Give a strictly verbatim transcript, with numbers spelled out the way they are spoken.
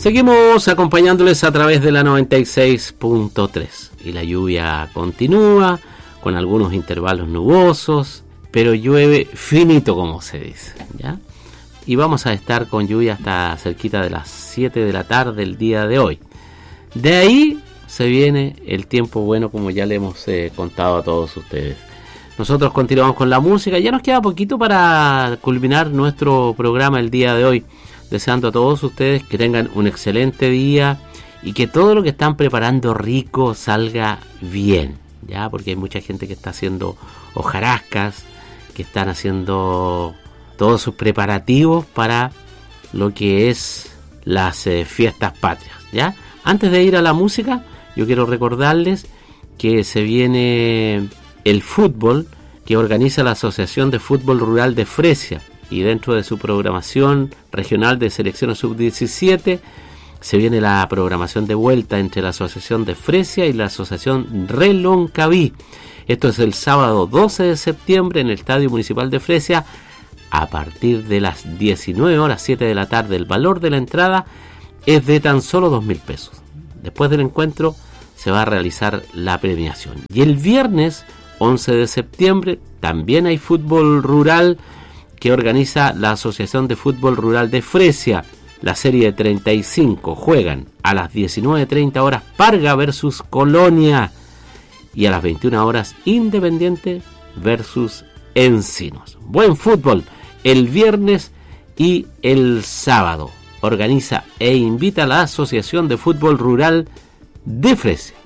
Seguimos acompañándoles a través de la noventa y seis punto tres y la lluvia continúa con algunos intervalos nubosos, pero llueve finito, como se dice, ¿ya? Y vamos a estar con lluvia hasta cerquita de las siete de la tarde el día de hoy. De ahí se viene el tiempo bueno, como ya le hemos eh, contado a todos ustedes. Nosotros continuamos con la música, ya nos queda poquito para culminar nuestro programa el día de hoy, deseando a todos ustedes que tengan un excelente día y que todo lo que están preparando rico salga bien, ya, porque hay mucha gente que está haciendo hojarascas, que están haciendo todos sus preparativos para lo que es las eh, fiestas patrias, ¿ya? Antes de ir a la música, yo quiero recordarles que se viene el fútbol que organiza la Asociación de Fútbol Rural de Fresia, y dentro de su programación regional de selecciones sub diecisiete se viene la programación de vuelta entre la Asociación de Fresia y la Asociación Reloncaví. Esto es el sábado doce de septiembre en el Estadio Municipal de Fresia a partir de las diecinueve horas, siete de la tarde. El valor de la entrada es de tan solo dos mil pesos. Después del encuentro se va a realizar la premiación. Y el viernes once de septiembre también hay fútbol rural que organiza la Asociación de Fútbol Rural de Fresia. La serie de treinta y cinco juegan a las diecinueve treinta horas Parga versus Colonia y a las veintiuna horas Independiente versus Encinos. Buen fútbol el viernes y el sábado. Organiza e invita a la Asociación de Fútbol Rural de Fresia.